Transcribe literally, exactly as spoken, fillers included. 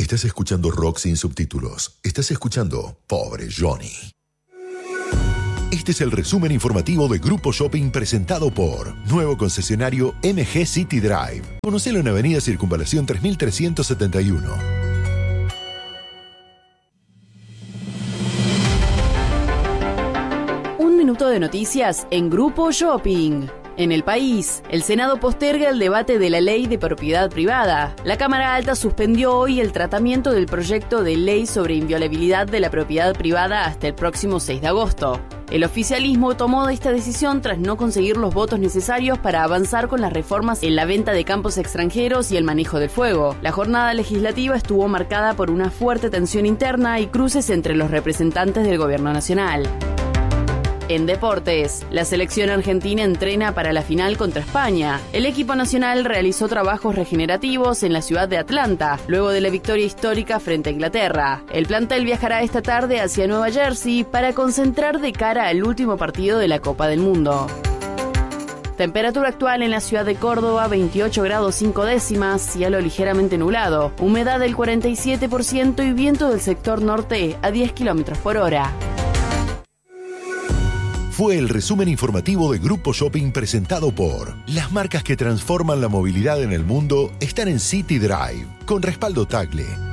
Estás escuchando rock sin subtítulos. Estás escuchando Pobre Johnny. Este es el resumen informativo de Grupo Shopping presentado por nuevo concesionario M G City Drive. Conocelo en Avenida Circunvalación tres mil trescientos setenta y uno. Un minuto de noticias en Grupo Shopping. En el país, el Senado posterga el debate de la ley de propiedad privada. La Cámara Alta suspendió hoy el tratamiento del proyecto de ley sobre inviolabilidad de la propiedad privada hasta el próximo seis de agosto. El oficialismo tomó esta decisión tras no conseguir los votos necesarios para avanzar con las reformas en la venta de campos extranjeros y el manejo del fuego. La jornada legislativa estuvo marcada por una fuerte tensión interna y cruces entre los representantes del gobierno nacional. En deportes, la selección argentina entrena para la final contra España. El equipo nacional realizó trabajos regenerativos en la ciudad de Atlanta, luego de la victoria histórica frente a Inglaterra. El plantel viajará esta tarde hacia Nueva Jersey para concentrar de cara al último partido de la Copa del Mundo. Temperatura actual en la ciudad de Córdoba, veintiocho grados cinco décimas, cielo ligeramente nublado, humedad del cuarenta y siete por ciento y viento del sector norte a diez kilómetros por hora. Fue el resumen informativo de Grupo Shopping presentado por las marcas que transforman la movilidad en el mundo están en City Drive, con respaldo Tagle.